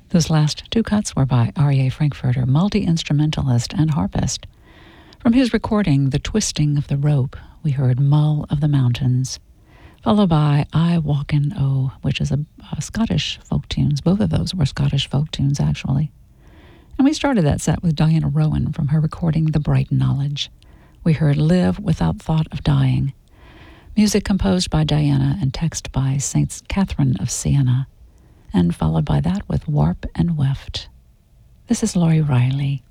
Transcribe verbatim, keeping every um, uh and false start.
Those last two cuts were by Aryeh Frankfurter, multi-instrumentalist and harpist, from his recording The Twisting of the Rope. We heard Mull of the Mountains, followed by I Walkin' O, which is a, a Scottish folk tunes. Both of those were Scottish folk tunes, actually. And we started that set with Diana Rowan from her recording The Bright Knowledge. We heard Live Without Thought of Dying, music composed by Diana and text by Saint Catherine of Siena, and followed by that with Warp and Weft. This is Laurie Riley.